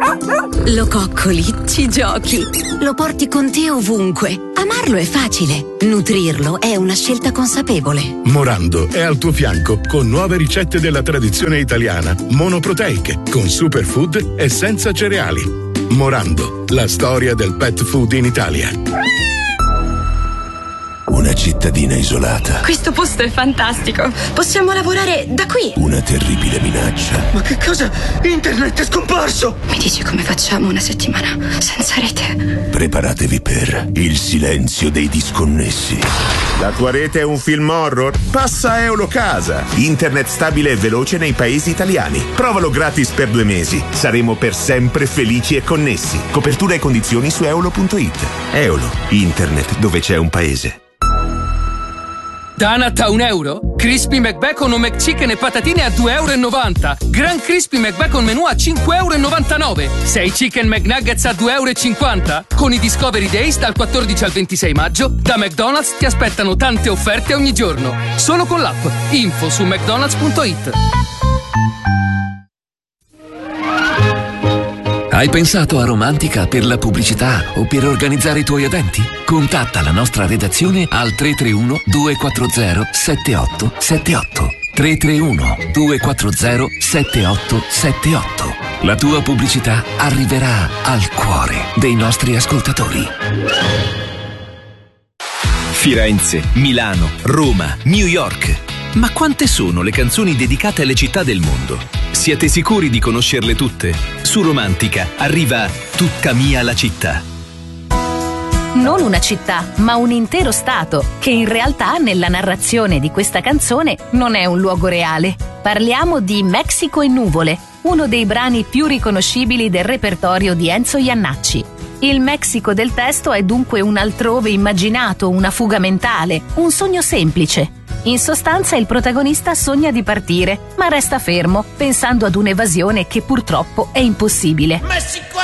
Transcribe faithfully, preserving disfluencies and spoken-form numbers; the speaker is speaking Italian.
Lo coccoli, ci giochi, lo porti con te ovunque. Amarlo è facile, nutrirlo è una scelta consapevole. Morando è al tuo fianco con nuove ricette della tradizione italiana, monoproteiche, con superfood e senza cereali. Morando, la storia del pet food in Italia. Una cittadina isolata. Questo posto è fantastico. Possiamo lavorare da qui. Una terribile minaccia. Ma che cosa? Internet è scomparso! Mi dici come facciamo una settimana senza rete? Preparatevi per il silenzio dei disconnessi. La tua rete è un film horror? Passa a Eulocasa. Internet stabile e veloce nei paesi italiani. Provalo gratis per due mesi. Saremo per sempre felici e connessi. Copertura e condizioni su eolo punto it. Eolo, internet dove c'è un paese. Donut a un euro? Crispy McBacon o McChicken e patatine a due e novanta euro. Gran Crispy McBacon menù a cinque e novantanove euro. sei Chicken McNuggets a due e cinquanta euro. Con i Discovery Days dal quattordici al ventisei maggio, da McDonald's ti aspettano tante offerte ogni giorno. Solo con l'app. Info su mcdonalds punto it. Hai pensato a Romantica per la pubblicità o per organizzare i tuoi eventi? Contatta la nostra redazione al tre tre uno due quattro zero sette otto sette otto. tre tre uno due quattro zero sette otto sette otto. La tua pubblicità arriverà al cuore dei nostri ascoltatori. Firenze, Milano, Roma, New York. Ma quante sono le canzoni dedicate alle città del mondo? Siete sicuri di conoscerle tutte? Su Romantica arriva Tutta mia la città. Non una città, ma un intero stato, che in realtà nella narrazione di questa canzone non è un luogo reale. Parliamo di Mexico e nuvole, uno dei brani più riconoscibili del repertorio di Enzo Jannacci. Il Messico del testo è dunque un altrove immaginato, una fuga mentale, un sogno semplice. In sostanza il protagonista sogna di partire, ma resta fermo, pensando ad un'evasione che purtroppo è impossibile.